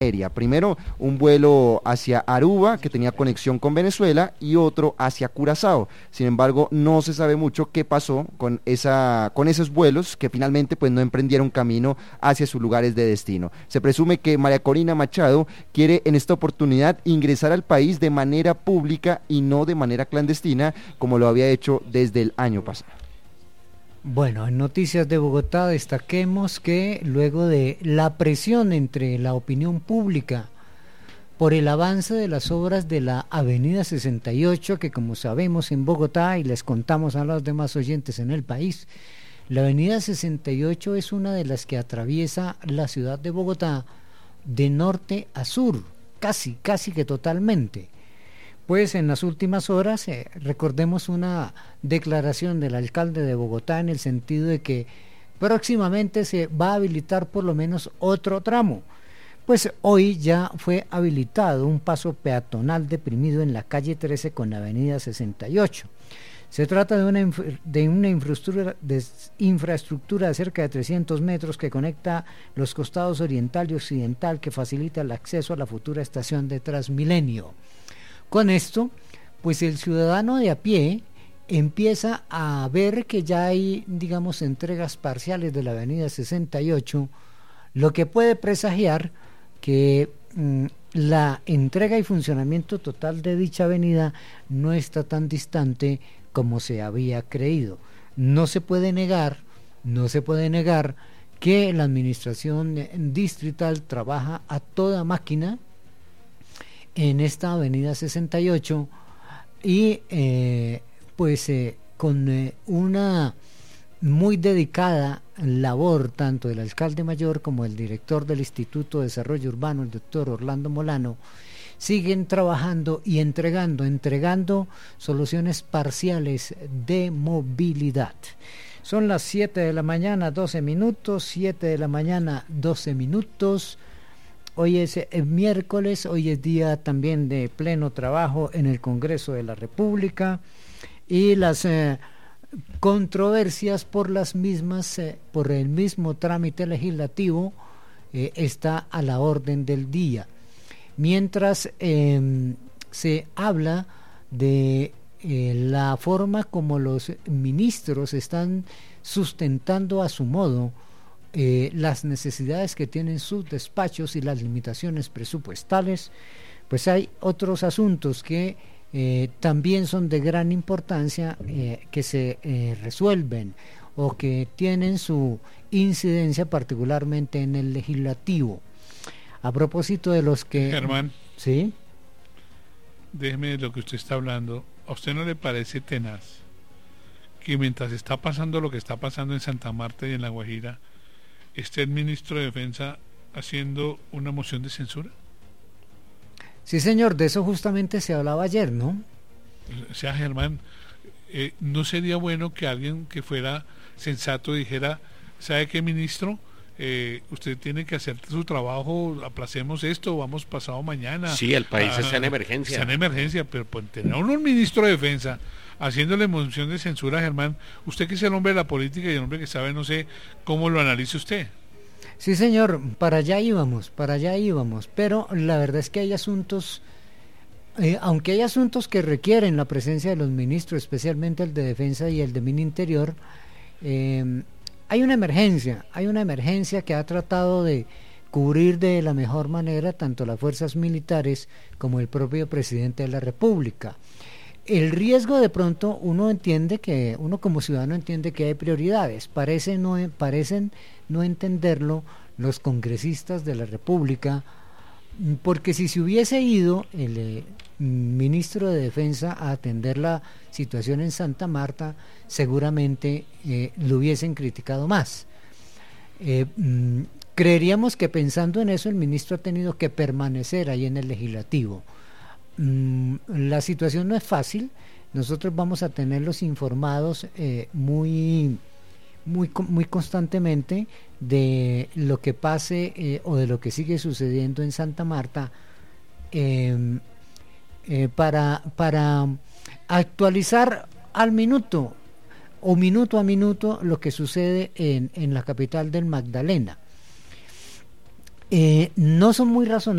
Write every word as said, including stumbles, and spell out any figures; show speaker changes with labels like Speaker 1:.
Speaker 1: aérea. Primero, un vuelo hacia Aruba, que tenía conexión con Venezuela, y otro hacia Curazao. Sin embargo, no se sabe mucho qué pasó con esa, con esos vuelos que finalmente pues no emprendieron camino hacia sus lugares de destino. Se presume que María Corina Machado quiere en esta oportunidad ingresar al país de manera pública y no de manera clandestina, como lo había hecho desde el año pasado.
Speaker 2: Bueno, en Noticias de Bogotá destaquemos que luego de la presión entre la opinión pública por el avance de las obras de la Avenida sesenta y ocho, que como sabemos en Bogotá, y les contamos a los demás oyentes en el país, la Avenida sesenta y ocho es una de las que atraviesa la ciudad de Bogotá de norte a sur, casi, casi que totalmente. Pues en las últimas horas, eh, recordemos una declaración del alcalde de Bogotá en el sentido de que próximamente se va a habilitar por lo menos otro tramo. Pues hoy ya fue habilitado un paso peatonal deprimido en la calle trece con la avenida sesenta y ocho. Se trata de una, de una infraestructura, de infraestructura de cerca de trescientos metros que conecta los costados oriental y occidental, que facilita el acceso a la futura estación de Transmilenio. Con esto, pues el ciudadano de a pie empieza a ver que ya hay, digamos, entregas parciales de la avenida sesenta y ocho, lo que puede presagiar que mmm, la entrega y funcionamiento total de dicha avenida no está tan distante como se había creído. No se puede negar, no se puede negar que la administración distrital trabaja a toda máquina en esta avenida sesenta y ocho y eh, pues eh, con eh, una muy dedicada labor tanto del alcalde mayor como el director del Instituto de Desarrollo Urbano, el doctor Orlando Molano, siguen trabajando y entregando, entregando soluciones parciales de movilidad. Son las siete de la mañana, doce minutos, siete de la mañana, doce minutos. Hoy es eh, miércoles, hoy es día también de pleno trabajo en el Congreso de la República y las eh, controversias por las mismas, eh, por el mismo trámite legislativo eh, está a la orden del día. Mientras eh, se habla de eh, la forma como los ministros están sustentando a su modo Eh, las necesidades que tienen sus despachos y las limitaciones presupuestales, pues hay otros asuntos que eh, también son de gran importancia eh, que se eh, resuelven o que tienen su incidencia particularmente en el legislativo. A propósito de los que...
Speaker 3: Germán,
Speaker 2: ¿sí?
Speaker 3: Déjeme de lo que usted está hablando. ¿A usted no le parece tenaz que mientras está pasando lo que está pasando en Santa Marta y en La Guajira, esté el ministro de Defensa haciendo una moción de censura?
Speaker 2: Sí, señor, de eso justamente se hablaba ayer, ¿no?
Speaker 3: O sea, Germán, eh, ¿no sería bueno que alguien que fuera sensato dijera, ¿sabe qué, ministro? Eh, usted tiene que hacer su trabajo, aplacemos esto, vamos pasado mañana.
Speaker 4: Sí, el país
Speaker 3: ah,
Speaker 4: está en emergencia.
Speaker 3: Está en emergencia, pero pues, tener a un ministro de Defensa haciéndole moción de censura, Germán, usted que es el hombre de la política y el hombre que sabe, no sé cómo lo analiza usted.
Speaker 2: Sí, señor, para allá íbamos, para allá íbamos, pero la verdad es que hay asuntos, eh, aunque hay asuntos que requieren la presencia de los ministros, especialmente el de Defensa y el de Mininterior, eh, hay una emergencia, hay una emergencia que ha tratado de cubrir de la mejor manera tanto las fuerzas militares como el propio presidente de la República. El riesgo, de pronto uno entiende que, uno como ciudadano entiende que hay prioridades, parece no, parecen no entenderlo los congresistas de la República, porque si se hubiese ido el eh, ministro de Defensa a atender la situación en Santa Marta, seguramente eh, lo hubiesen criticado más. Eh, mm, creeríamos que pensando en eso el ministro ha tenido que permanecer ahí en el legislativo. Mm, la situación no es fácil, nosotros vamos a tenerlos informados eh, muy, muy, muy constantemente de lo que pase eh, o de lo que sigue sucediendo en Santa Marta eh, eh, para, para actualizar al minuto o minuto a minuto lo que sucede en, en la capital del Magdalena. eh, no son muy razonables.